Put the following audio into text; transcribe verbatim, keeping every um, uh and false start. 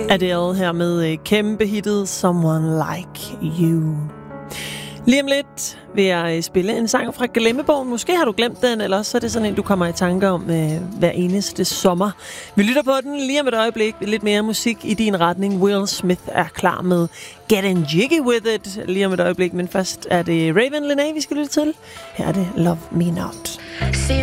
Adele her med kæmpe hittet Someone Like You. Lige om lidt vil jeg spille en sang fra Glemmebogen. Måske har du glemt den, eller også er det sådan en, du kommer i tanker om øh, hver eneste sommer. Vi lytter på den lige om et øjeblik. Lidt mere musik i din retning. Will Smith er klar med Get in Jiggy With It lige om et øjeblik. Men først er det Raven Lenae, vi skal lytte til. Her er det Love Me Not. See